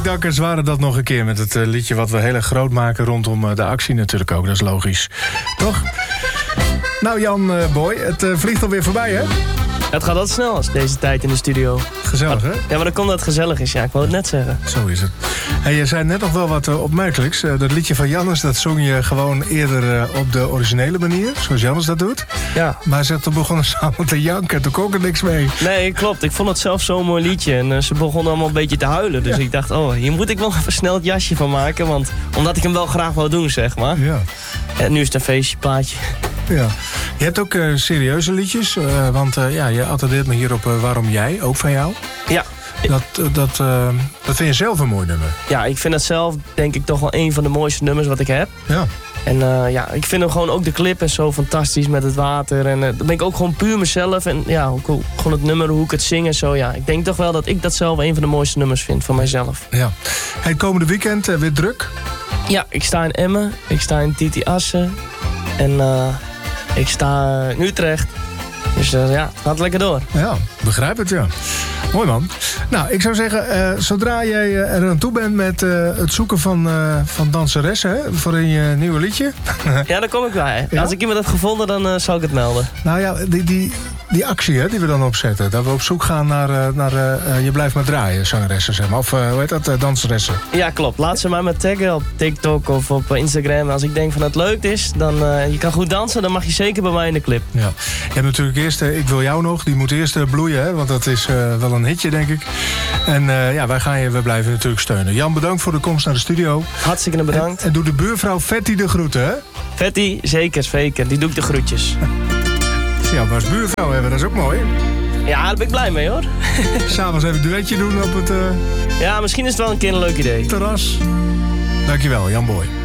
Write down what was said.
Dakkers waren dat nog een keer met het liedje wat we heel erg groot maken rondom de actie natuurlijk ook. Dat is logisch. Toch? Nou Jan Boy, het vliegt alweer voorbij hè? Het gaat altijd snel als deze tijd in de studio. Gezellig, hè? Ja, maar dan komt dat het gezellig is. Ja, ik wou het net zeggen. Zo is het. Hey, je zei net nog wel wat opmerkelijks. Dat liedje van Jannes, dat zong je gewoon eerder op de originele manier. Zoals Jannes dat doet. Ja. Maar ze toen begonnen samen te janken. Toen kon ik er niks mee. Nee, klopt. Ik vond het zelf zo'n mooi liedje. En ze begonnen allemaal een beetje te huilen. Dus ik dacht, hier moet ik wel even snel het jasje van maken. Want omdat ik hem wel graag wou doen, zeg maar. Ja. En nu is het een feestje, plaatje. Ja. Je hebt ook serieuze liedjes. Want je attendeert me hier op Waarom Jij, ook van jou. Ja. Dat vind je zelf een mooi nummer. Ja, ik vind het zelf denk ik toch wel een van de mooiste nummers wat ik heb. Ja. En ik vind hem gewoon ook de clip en zo fantastisch met het water. En dan ben ik ook gewoon puur mezelf. En ja, ook gewoon het nummer, hoe ik het zing en zo. Ja, ik denk toch wel dat ik dat zelf een van de mooiste nummers vind van mijzelf. Ja. Hey, komende weekend weer druk? Ja, ik sta in Emmen. Ik sta in Titi Assen. En ik sta in Utrecht. Dus het gaat lekker door. Ja, begrijp het, ja. Mooi man. Nou, ik zou zeggen, zodra jij er aan toe bent met het zoeken van danseressen hè, voor een nieuwe liedje. Ja, daar kom ik bij. Ja? Als ik iemand heb gevonden, dan zal ik het melden. Nou ja, die actie hè, die we dan opzetten. Dat we op zoek gaan naar Je Blijft Maar Draaien, zangeressen zeg maar. Of hoe heet dat, danseressen. Ja, klopt. Laat ze maar met taggen op TikTok of op Instagram. Als ik denk van het leuk is, dan je kan goed dansen, dan mag je zeker bij mij in de clip. Ja. Je hebt natuurlijk eerst Ik Wil Jou Nog. Die moet eerst bloeien, hè, want dat is wel een hitje, denk ik. En we blijven natuurlijk steunen. Jan, bedankt voor de komst naar de studio. Hartstikke bedankt. En doe de buurvrouw Vetty de groeten, hè? Vetty, zeker. Die doe ik de groetjes. Ja, maar als buurvrouw hebben, dat is ook mooi. Ja, daar ben ik blij mee, hoor. S'avonds even een duetje doen op het... Ja, misschien is het wel een keer een leuk idee. Terras. Dankjewel, Jan Boy.